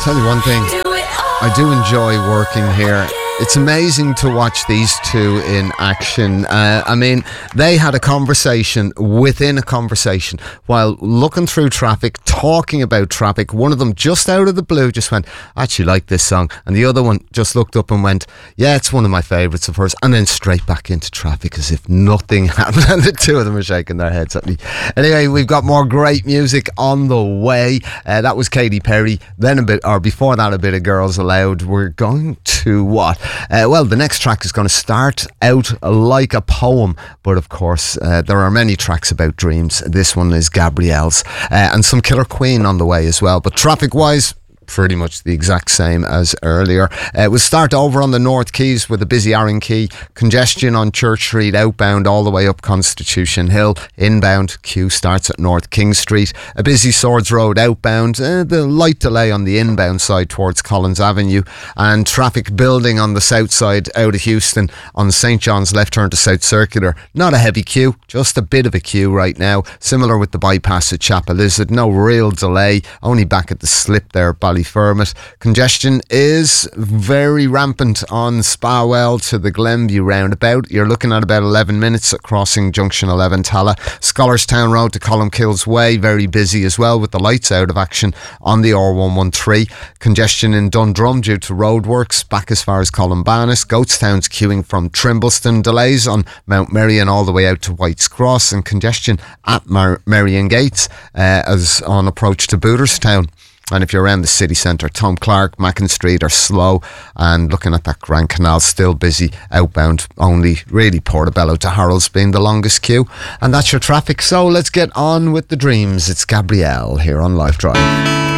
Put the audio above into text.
Tell you one thing, I do enjoy working here. It's amazing to watch these two in action. I mean, they had a conversation within a conversation while looking through traffic, talking about traffic. One of them just out of the blue just went, I actually like this song. And the other one just looked up and went, yeah, it's one of my favourites of hers. And then straight back into traffic as if nothing happened. And the two of them are shaking their heads at me. Anyway, we've got more great music on the way. That was Katy Perry. Then a bit, or before that, a bit of Girls Aloud. We're going to what? Well, the next track is going to start out like a poem, but of course, there are many tracks about dreams. This one is Gabrielle's, and some Killer Queen on the way as well. But traffic-wise, pretty much the exact same as earlier. We'll start over on the North Quays with a busy Arran Quay. Congestion on Church Street outbound all the way up Constitution Hill. Inbound queue starts at North King Street. A busy Swords Road outbound. The light delay on the inbound side towards Collins Avenue. And traffic building on the south side out of Houston on St. John's left turn to South Circular. Not a heavy queue, just a bit of a queue right now. Similar with the bypass at Chapel Lizard. No real delay. Only back at the slip there, Ballyfermot. Congestion is very rampant on Spawell to the Glenview roundabout. You're looking at about 11 minutes at crossing Junction 11 Tala. Schollarstown Road to Columkills Way, very busy as well with the lights out of action on the R113. Congestion in Dundrum due to roadworks back as far as Columbanus. Goatstown's queuing from Trimbleston. Delays on Mount Merrion all the way out to White's Cross, and congestion at Merrion Gates as on approach to Booterstown. And if you're around the city centre, Tom Clark, Mackin Street are slow, and looking at that Grand Canal, still busy outbound, only really Portobello to Harrold's being the longest queue. And that's your traffic. So let's get on with the dreams. It's Gabrielle here on Live Drive.